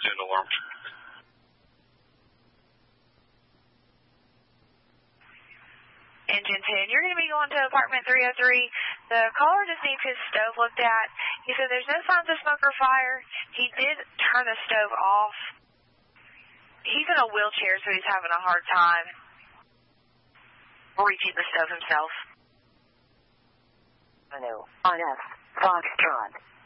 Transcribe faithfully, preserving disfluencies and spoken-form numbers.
ten alarm. Engine ten, you're going to be going to apartment three oh three. The caller just needs his stove looked at. He said there's no signs of smoke or fire. He did turn the stove off. He's in a wheelchair, so he's having a hard time reaching the stove himself. Hello, I F Foxtrot.